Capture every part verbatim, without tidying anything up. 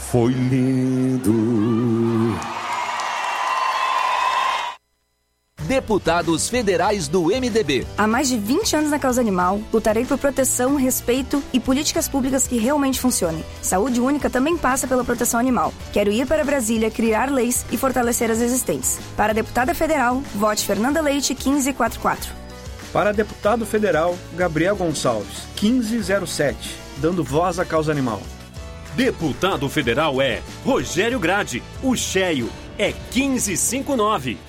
foi lindo. Deputados federais do M D B. Há mais de vinte anos na causa animal, lutarei por proteção, respeito e políticas públicas que realmente funcionem. Saúde única também passa pela proteção animal. Quero ir para Brasília, criar leis e fortalecer as existentes. Para deputada federal, vote Fernanda Leite quinze quarenta e quatro. Para deputado federal, Gabriel Gonçalves, quinze zero sete, dando voz à causa animal. Deputado federal é Rogério Grade, o cheio é quinze cinquenta e nove.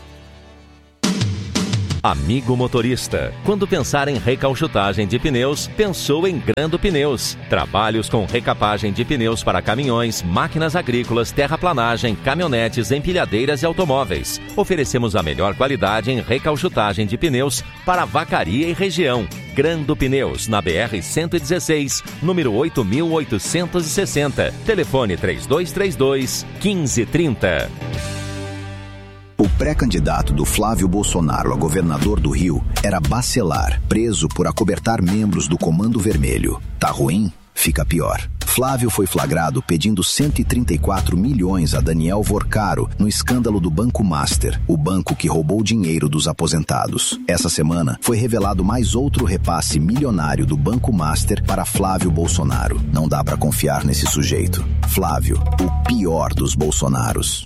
Amigo motorista, quando pensar em recauchutagem de pneus, pensou em Grando Pneus. Trabalhos com recapagem de pneus para caminhões, máquinas agrícolas, terraplanagem, caminhonetes, empilhadeiras e automóveis. Oferecemos a melhor qualidade em recauchutagem de pneus para Vacaria e região. Grando Pneus, na B R cento e dezesseis, número oito mil oitocentos e sessenta. Telefone três dois três dois, quinze trinta. O pré-candidato do Flávio Bolsonaro a governador do Rio era Bacelar, preso por acobertar membros do Comando Vermelho. Tá ruim? Fica pior. Flávio foi flagrado pedindo cento e trinta e quatro milhões a Daniel Vorcaro no escândalo do Banco Master, o banco que roubou dinheiro dos aposentados. Essa semana foi revelado mais outro repasse milionário do Banco Master para Flávio Bolsonaro. Não dá pra confiar nesse sujeito. Flávio, o pior dos Bolsonaros.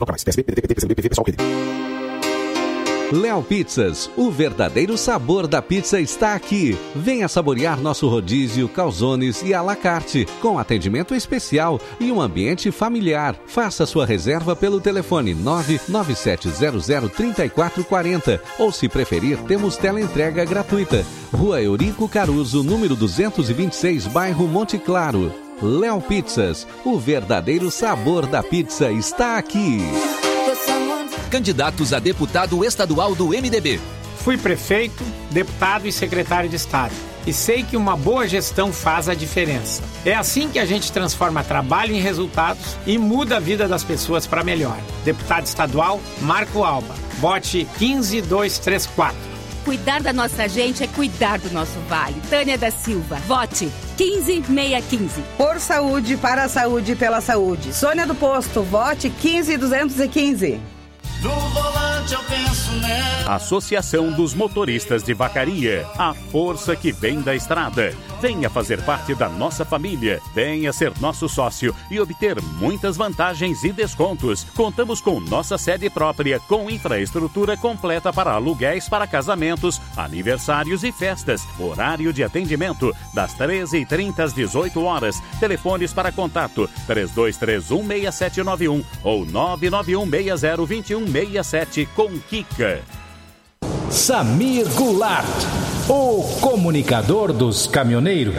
Léo Pizzas, o verdadeiro sabor da pizza está aqui. Venha saborear nosso rodízio, calzones e à la carte, com atendimento especial e um ambiente familiar. Faça sua reserva pelo telefone nove nove sete zero zero três quatro quatro zero ou, se preferir, temos teleentrega gratuita. Rua Eurico Caruso, número duzentos e vinte e seis, bairro Monte Claro. Léo Pizzas, o verdadeiro sabor da pizza está aqui. Candidatos a deputado estadual do M D B. Fui prefeito, deputado e secretário de Estado. E sei que uma boa gestão faz a diferença. É assim que a gente transforma trabalho em resultados e muda a vida das pessoas para melhor. Deputado estadual, Marco Alba. Vote quinze dois três quatro. Cuidar da nossa gente é cuidar do nosso vale. Tânia da Silva. Vote quinze seiscentos e quinze. Por saúde, para a saúde e pela saúde. Sônia do Posto. Vote quinze duzentos e quinze. No volante eu penso nela. Associação dos Motoristas de Vacaria, a força que vem da estrada. Venha fazer parte da nossa família, venha ser nosso sócio e obter muitas vantagens e descontos. Contamos com nossa sede própria, com infraestrutura completa para aluguéis para casamentos, aniversários e festas. Horário de atendimento das treze e trinta às dezoito horas. Telefones para contato três dois três um seis sete nove um ou nove nove um seis zero dois um seis sete com Kika. Samir Goulart, o comunicador dos caminhoneiros.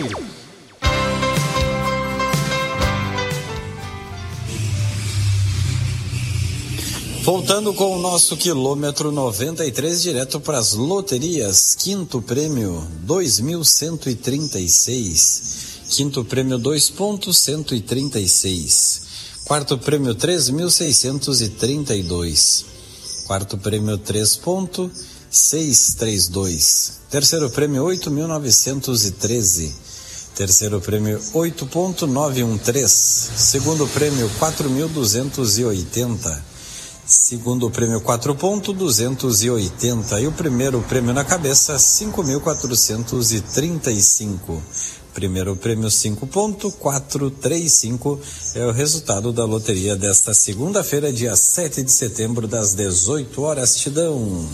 Voltando com o nosso quilômetro noventa e três, direto para as loterias. Quinto prêmio, dois mil cento e trinta e seis. Quinto prêmio, dois ponto cento e trinta e seis. Quarto prêmio, três mil seiscentos e trinta e dois. Quarto prêmio, três ponto seiscentos e trinta e dois. Terceiro prêmio, oito mil novecentos e treze. Terceiro prêmio, oito ponto novecentos e treze. Segundo prêmio, quatro mil duzentos e oitenta. Segundo prêmio, quatro ponto duzentos e oitenta. E o primeiro prêmio na cabeça, cinco mil quatrocentos e trinta e cinco. Primeiro prêmio, cinco ponto quatrocentos e trinta e cinco, é o resultado da loteria desta segunda-feira, dia sete de setembro, das dezoito horas. Tidão.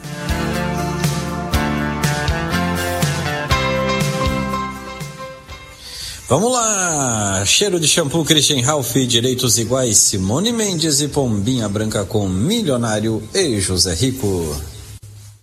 Vamos lá! Cheiro de shampoo Christian Ralph, direitos iguais, Simone Mendes e Pombinha Branca com Milionário e José Rico.